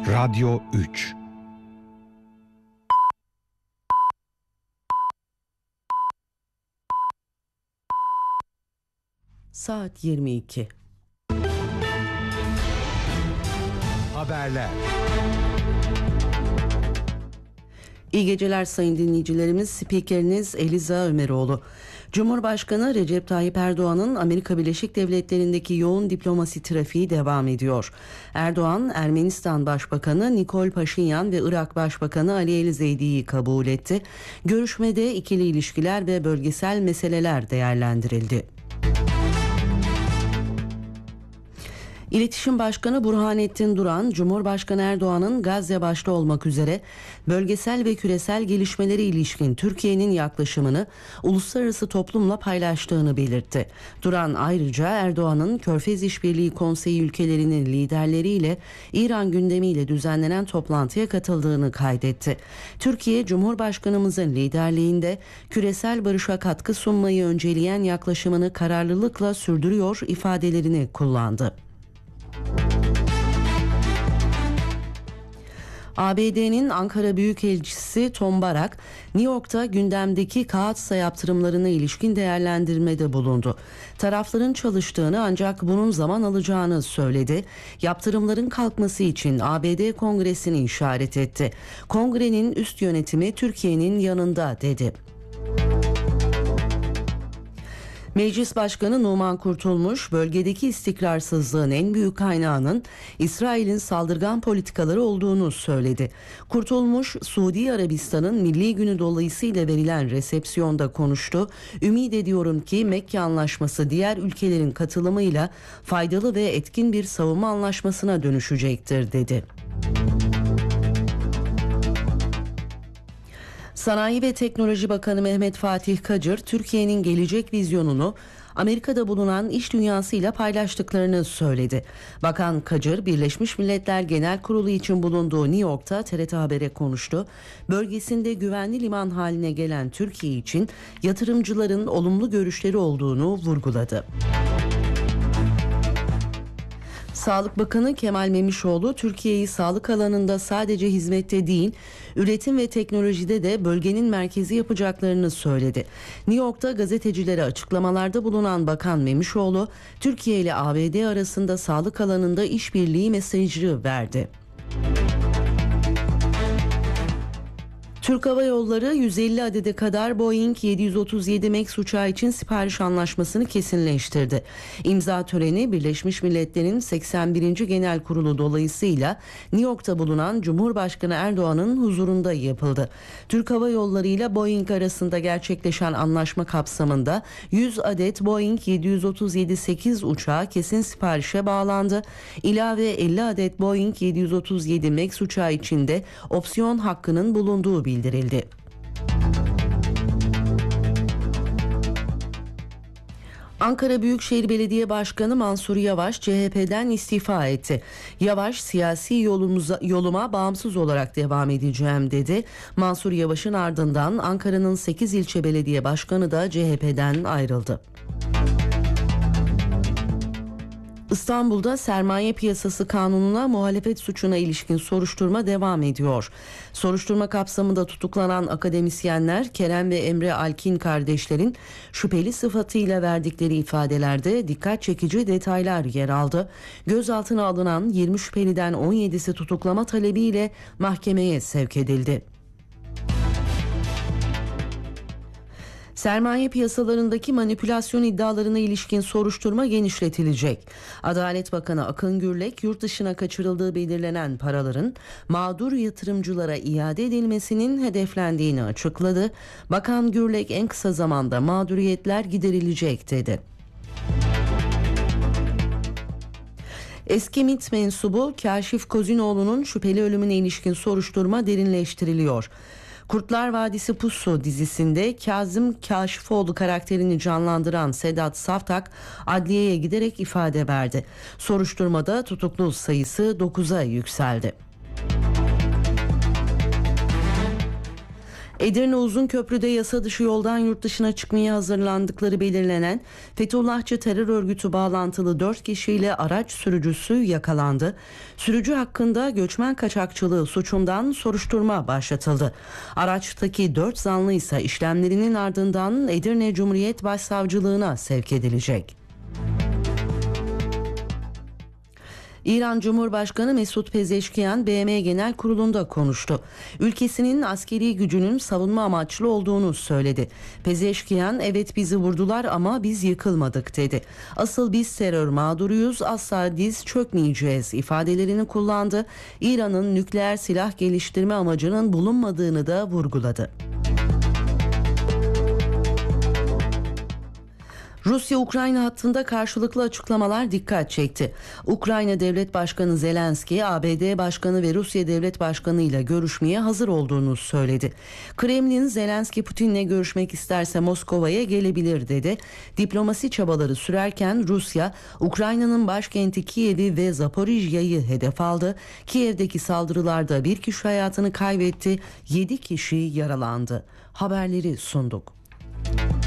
Radyo 3. Saat 22. Haberler. İyi geceler sayın dinleyicilerimiz. Spikeriniz Eliza Ömeroğlu. Cumhurbaşkanı Recep Tayyip Erdoğan'ın Amerika Birleşik Devletleri'ndeki yoğun diplomasi trafiği devam ediyor. Erdoğan, Ermenistan Başbakanı Nikol Paşinyan ve Irak Başbakanı Ali El-Zeydi'yi kabul etti. Görüşmede ikili ilişkiler ve bölgesel meseleler değerlendirildi. İletişim Başkanı Burhanettin Duran, Cumhurbaşkanı Erdoğan'ın Gazze başta olmak üzere bölgesel ve küresel gelişmeleri ilişkin Türkiye'nin yaklaşımını uluslararası toplumla paylaştığını belirtti. Duran ayrıca Erdoğan'ın Körfez İşbirliği Konseyi ülkelerinin liderleriyle İran gündemiyle düzenlenen toplantıya katıldığını kaydetti. Türkiye, Cumhurbaşkanımızın liderliğinde küresel barışa katkı sunmayı önceleyen yaklaşımını kararlılıkla sürdürüyor ifadelerini kullandı. ABD'nin Ankara Büyükelçisi Tom Barak, New York'ta gündemdeki Kaatsa yaptırımlarına ilişkin değerlendirmede bulundu. Tarafların çalıştığını ancak bunun zaman alacağını söyledi. Yaptırımların kalkması için ABD Kongresi'ni işaret etti. Kongrenin üst yönetimi Türkiye'nin yanında dedi. Meclis Başkanı Numan Kurtulmuş, bölgedeki istikrarsızlığın en büyük kaynağının İsrail'in saldırgan politikaları olduğunu söyledi. Kurtulmuş, Suudi Arabistan'ın Milli Günü dolayısıyla verilen resepsiyonda konuştu. Ümit ediyorum ki Mekke Anlaşması diğer ülkelerin katılımıyla faydalı ve etkin bir savunma anlaşmasına dönüşecektir dedi. Sanayi ve Teknoloji Bakanı Mehmet Fatih Kacır, Türkiye'nin gelecek vizyonunu Amerika'da bulunan iş dünyasıyla paylaştıklarını söyledi. Bakan Kacır, Birleşmiş Milletler Genel Kurulu için bulunduğu New York'ta TRT Haber'e konuştu. Bölgesinde güvenli liman haline gelen Türkiye için yatırımcıların olumlu görüşleri olduğunu vurguladı. Sağlık Bakanı Kemal Memişoğlu, Türkiye'yi sağlık alanında sadece hizmette değil, üretim ve teknolojide de bölgenin merkezi yapacaklarını söyledi. New York'ta gazetecilere açıklamalarda bulunan Bakan Memişoğlu, Türkiye ile ABD arasında sağlık alanında işbirliği mesajı verdi. Türk Hava Yolları 150 adede kadar Boeing 737 MAX uçağı için sipariş anlaşmasını kesinleştirdi. İmza töreni Birleşmiş Milletler'in 81. Genel Kurulu dolayısıyla New York'ta bulunan Cumhurbaşkanı Erdoğan'ın huzurunda yapıldı. Türk Hava Yolları ile Boeing arasında gerçekleşen anlaşma kapsamında 100 adet Boeing 737-8 uçağı kesin siparişe bağlandı. İlave 50 adet Boeing 737 MAX uçağı için de opsiyon hakkının bulunduğu bildirildi. Ankara Büyükşehir Belediye Başkanı Mansur Yavaş CHP'den istifa etti. Yavaş, siyasi yoluma bağımsız olarak devam edeceğim dedi. Mansur Yavaş'ın ardından Ankara'nın 8 ilçe belediye başkanı da CHP'den ayrıldı. İstanbul'da sermaye piyasası kanununa muhalefet suçuna ilişkin soruşturma devam ediyor. Soruşturma kapsamında tutuklanan akademisyenler Kerem ve Emre Alkin kardeşlerin şüpheli sıfatıyla verdikleri ifadelerde dikkat çekici detaylar yer aldı. Gözaltına alınan 20 şüpheliden 17'si tutuklama talebiyle mahkemeye sevk edildi. Sermaye piyasalarındaki manipülasyon iddialarına ilişkin soruşturma genişletilecek. Adalet Bakanı Akın Gürlek, yurt dışına kaçırıldığı belirlenen paraların mağdur yatırımcılara iade edilmesinin hedeflendiğini açıkladı. Bakan Gürlek en kısa zamanda mağduriyetler giderilecek dedi. Eski MİT mensubu Kâşif Kozinoğlu'nun şüpheli ölümüne ilişkin soruşturma derinleştiriliyor. Kurtlar Vadisi Pusu dizisinde Kazım Kaşifoğlu karakterini canlandıran Sedat Saftak adliyeye giderek ifade verdi. Soruşturmada tutuklu sayısı 9'a yükseldi. Edirne Uzunköprü'de yasa dışı yoldan yurt dışına çıkmaya hazırlandıkları belirlenen Fethullahçı terör örgütü bağlantılı 4 kişiyle araç sürücüsü yakalandı. Sürücü hakkında göçmen kaçakçılığı suçundan soruşturma başlatıldı. Araçtaki 4 zanlı ise işlemlerinin ardından Edirne Cumhuriyet Başsavcılığına sevk edilecek. İran Cumhurbaşkanı Mesut Pezeşkiyan BM Genel Kurulu'nda konuştu. Ülkesinin askeri gücünün savunma amaçlı olduğunu söyledi. Pezeşkiyan, "Evet bizi vurdular ama biz yıkılmadık" dedi. "Asıl biz terör mağduruyuz, asla diz çökmeyeceğiz" ifadelerini kullandı. İran'ın nükleer silah geliştirme amacının bulunmadığını da vurguladı. Rusya-Ukrayna hattında karşılıklı açıklamalar dikkat çekti. Ukrayna Devlet Başkanı Zelenski, ABD Başkanı ve Rusya Devlet Başkanı ile görüşmeye hazır olduğunu söyledi. Kremlin, Zelenski Putin'le görüşmek isterse Moskova'ya gelebilir dedi. Diplomasi çabaları sürerken Rusya, Ukrayna'nın başkenti Kiev'i ve Zaporijya'yı hedef aldı. Kiev'deki saldırılarda bir kişi hayatını kaybetti, 7 kişi yaralandı. Haberleri sunduk.